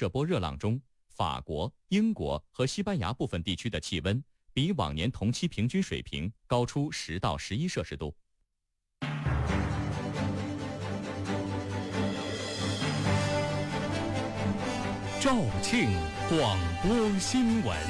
这波热浪中，法国、英国和西班牙部分地区的气温比往年同期平均水平高出10到11摄氏度。 肇庆广播新闻。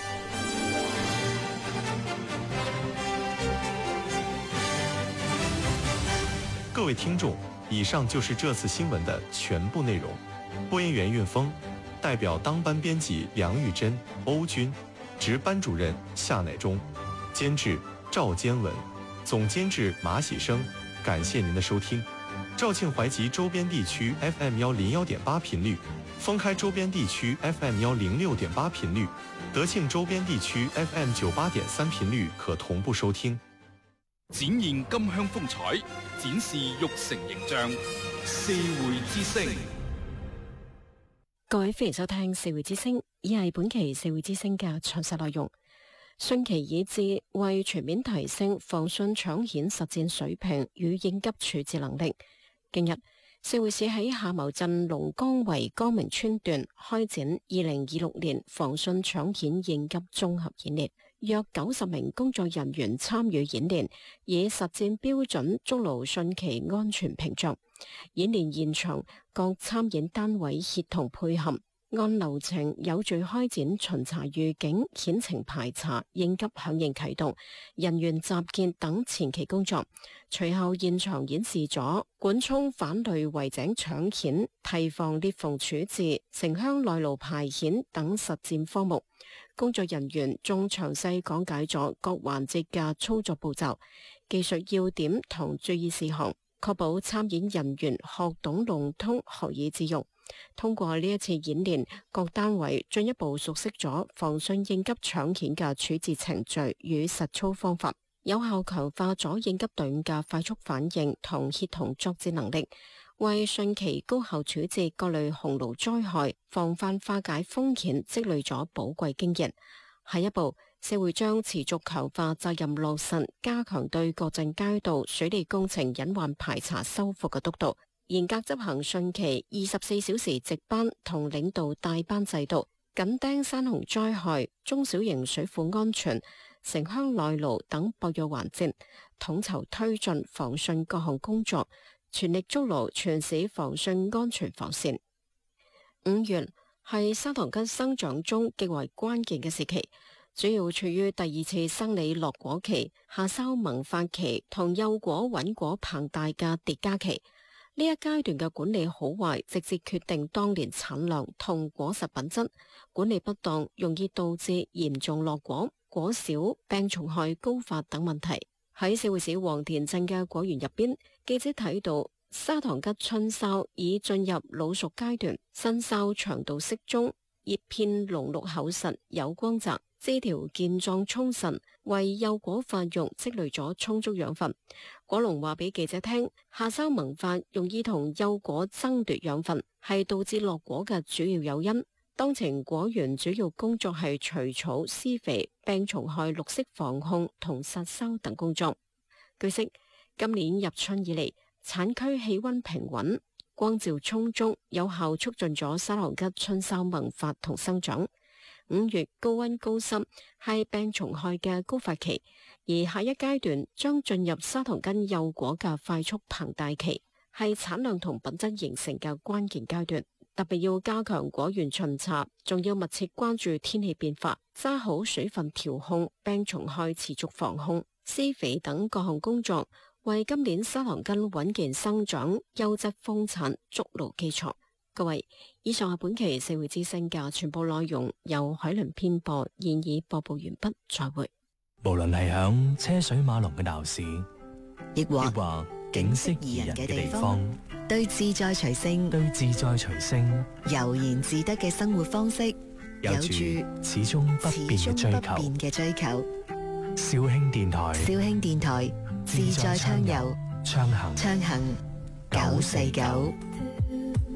各位听众，以上就是这次新闻的全部内容。播音员运峰，代表当班编辑梁玉珍、欧军，值班主任夏乃忠，监制赵坚文，总监制马喜生。感谢您的收听。肇庆怀集周边地区 FM101.8频率，封开周边地区 FM106.8频率，德庆周边地區 FM98.3頻率可同步收聽。 展現金鄉風采，展示玉城形象。社會之聲， 各位歡迎收聽社會之聲，以係本期社會之聲嘅詳細內容。汛期已至，為全面提升防汛搶險實戰水平與應急處置能力，近日社會市喺夏茅鎮龍崗圍光明村段開展2026年防汛搶險應急綜合演練，約90名工作人員參與演練，以實戰標準築牢汛期安全屏障。演練現場各參演單位協同配合，按流程有序開展巡查預警、險情排查、應急響應啟動、人員集結等前期工作。隨後現場演示咗管涌反濾圍井搶險、堤防裂縫處置、城鄉內澇排險等實戰科目。工作人員仲詳細講解咗各環節嘅操作步驟、技術要點同注意事項，確保參演人員學懂龍通、學以致用。通過呢一次演練，各單位進一步熟悉咗防汛應急搶險嘅處置程序與實操方法，有效強化咗應急隊伍嘅快速反應同協同作戰能力，為汛期高效處置各類洪澇災害、防範化解風險積累咗寶貴經驗。下一步，社會將持續強化責任落實，加強對各鎮街道水利工程隱患排查修復嘅督導，嚴格執行汛期24小時值班同領導帶班制度，緊盯山洪災害、中小型水庫安全、城鄉內澇等薄弱環節，統籌推進防汛各項工作，全力築牢全市防汛安全防線。5月係沙糖桔生長中極為關鍵嘅時期，主要處於第二次生理落果期、夏梢萌發期同幼果穩果膨大嘅疊加期。呢一階段嘅管理好壞，直接決定當年產量同果實品質。管理不當，容易導致嚴重落果、果少、病蟲害高發等問題。喺社會市黃田鎮嘅果園入邊，記者睇到沙糖桔春梢已進入老熟階段，新梢長度適中，葉片濃綠厚實，有光澤，枝條健壯充實，為幼果發育積累咗充足養分。果農話俾記者聽，夏梢萌發容易同幼果爭奪養分，係導致落果嘅主要誘因。當前果園主要工作係除草、施肥、病蟲害、綠色防控同殺梢等工作。據悉，今年入春以嚟，產區氣溫平穩，光照充足，有效促進咗沙糖桔春梢萌發同生長。5月高溫高濕係病蟲害嘅高發期，而下一階段將進入沙糖桔幼果嘅快速膨大期，係產量同品質形成嘅關鍵階段。特別要加強果園巡查，仲要密切關注天氣變化，揸好水分調控、病蟲害持續防控、施肥等各項工作，為今年沙糖桔穩健生長、優質豐產築牢基礎。各位，以上係本期社會之聲嘅全部內容，由海倫編播，現已播報完畢，再會。 無論係響車水馬龍嘅鬧市， 亦或景色宜人嘅地方，對自在隨性悠然自得嘅生活方式，有住始終不變嘅追求。肇慶電台自在暢遊，暢行949。